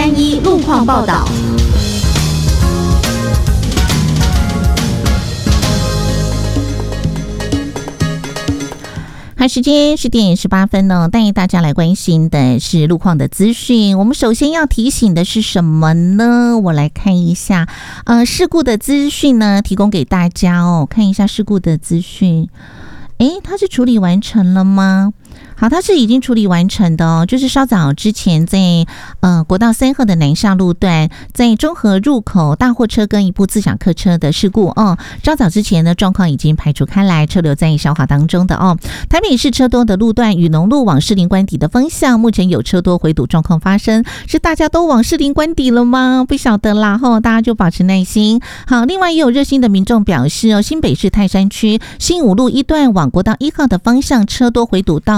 631路况报道。好，时间10点18分呢，带大家来关心的是路况的资讯。我们首先要提醒的是什么呢？我来看一下，事故的资讯呢，提供给大家哦。看一下事故的资讯，它是处理完成了吗？好，它是已经处理完成的哦，就是稍早之前在国道3号的南下路段，在中和入口大货车跟一部自享客车的事故哦，稍早之前呢状况已经排除开来，车流在消化当中的哦。台北市车多的路段，雨农路往士林官邸的方向，目前有车多回堵状况发生，是大家都往士林官邸了吗？不晓得啦吼，大家就保持耐心。好，另外也有热心的民众表示哦，新北市泰山区新武路1段往国道1号的方向车多回堵到